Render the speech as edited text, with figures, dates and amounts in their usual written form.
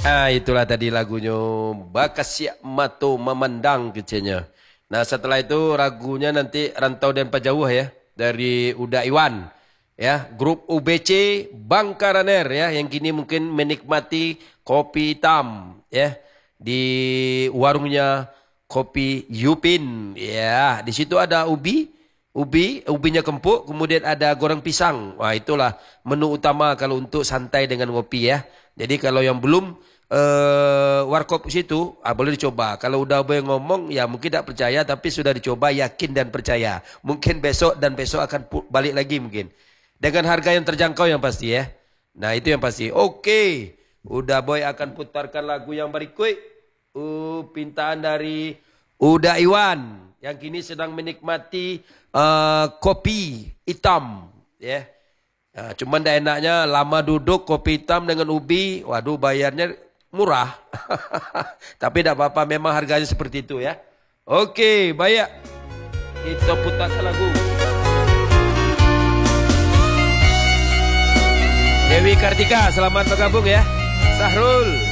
Itulah tadi lagunya Bakasya Mato Memandang kecilnya. Nah setelah itu lagunya nanti Rantau dan Pajauh ya. Dari Uda Iwan. Ya, grup UBC Bangkaraner ya. Yang kini mungkin menikmati kopi hitam ya. Di warungnya Kopi Yupin. Ya, di situ ada ubinya kempuk, kemudian ada goreng pisang. Wah itulah menu utama kalau untuk santai dengan ngopi ya. Jadi kalau yang belum warkop situ, boleh dicoba. Kalau udah boleh ngomong, ya mungkin tidak percaya, tapi sudah dicoba, yakin dan percaya. Mungkin besok dan besok akan balik lagi mungkin. Dengan harga yang terjangkau yang pasti ya. Nah itu yang pasti. Oke, udah boy akan putarkan lagu yang berikut. Pintaan dari Uda Iwan yang kini sedang menikmati kopi hitam ya. Nah, cuman dah enaknya lama duduk kopi hitam dengan ubi, waduh bayarnya murah. Tapi tidak apa-apa, memang harganya seperti itu ya. Oke, baik. Kita putarkan lagu. Dewi Kartika, selamat bergabung ya. Sahrul.